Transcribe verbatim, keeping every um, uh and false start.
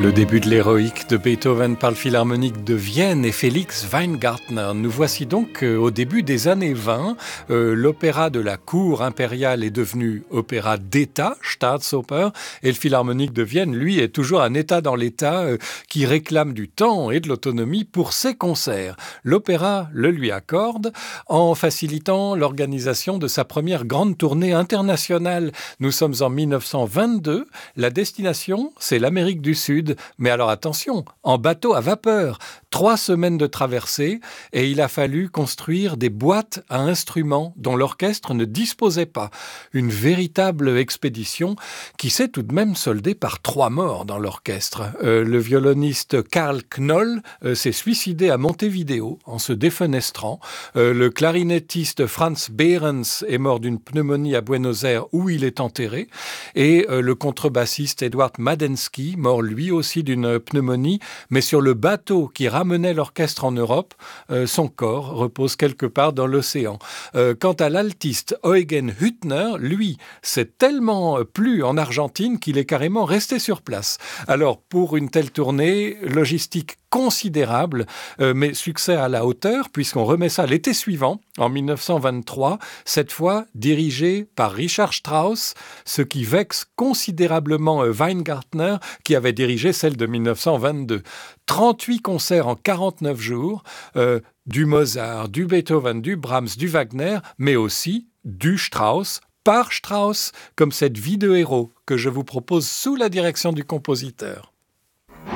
Le début de l'héroïque de Beethoven par le Philharmonique de Vienne et Félix Weingartner. Nous voici donc euh, au début des années vingt. Euh, l'opéra de la cour impériale est devenu opéra d'État, Staatsoper, et le Philharmonique de Vienne, lui, est toujours un État dans l'État euh, qui réclame du temps et de l'autonomie pour ses concerts. L'opéra le lui accorde en facilitant l'organisation de sa première grande tournée internationale. Nous sommes en mille neuf cent vingt-deux. La destination, c'est l'Amérique du Sud. Mais alors attention, en bateau à vapeur, trois semaines de traversée et il a fallu construire des boîtes à instruments dont l'orchestre ne disposait pas. Une véritable expédition qui s'est tout de même soldée par trois morts dans l'orchestre. Euh, le violoniste Karl Knoll euh, s'est suicidé à Montevideo en se défenestrant. Euh, le clarinettiste Franz Behrens est mort d'une pneumonie à Buenos Aires où il est enterré. Et euh, le contrebassiste Edward Madensky, mort lui aussi d'une pneumonie, mais sur le bateau qui ramenait l'orchestre en Europe, euh, son corps repose quelque part dans l'océan. Euh, quant à l'altiste Eugen Hüttner, lui, c'est tellement plu en Argentine qu'il est carrément resté sur place. Alors, pour une telle tournée, logistique considérable, euh, mais succès à la hauteur, puisqu'on remet ça l'été suivant, en mille neuf cent vingt-trois, cette fois dirigé par Richard Strauss, ce qui vexe considérablement euh, Weingartner, qui avait dirigé celle de mille neuf cent vingt-deux. trente-huit concerts en quarante-neuf jours, euh, du Mozart, du Beethoven, du Brahms, du Wagner, mais aussi du Strauss, par Strauss, comme cette vie de héros que je vous propose sous la direction du compositeur.